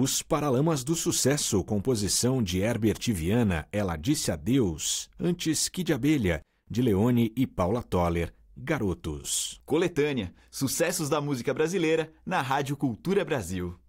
Os Paralamas do Sucesso, composição de Herbert Viana, Ela Disse Adeus, antes Que de Abelha, de Leone e Paula Toller, Garotos. Coletânea, sucessos da música brasileira na Rádio Cultura Brasil.